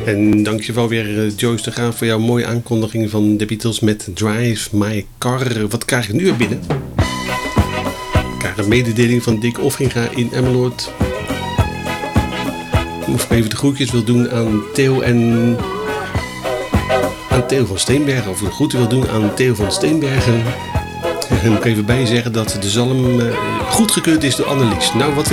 En dankjewel weer Joyce de Graaf voor jouw mooie aankondiging van de Beatles met Drive My Car. Wat krijg ik nu weer binnen? Ik krijg een mededeling van Dick Offringa in Emmeloord. Of ik even de groetjes wil doen aan Theo en... aan Theo van Steenbergen. Of ik de groeten wil doen aan Theo van Steenbergen. En moet ik even bij zeggen dat de zalm goedgekeurd is door Annelies. Nou, wat